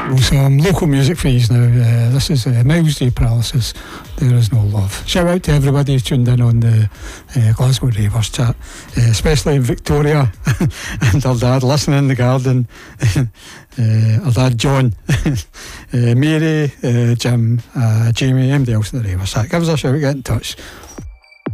Some local music for you now. This is Miles Day Paralysis, There Is No Love. Shout out to everybody who's tuned in on the Glasgow Ravers chat, especially Victoria and her dad listening in the garden, her dad John, Mary, Jim, Jamie, anybody else in the Ravers chat. Give us a shout, get in touch.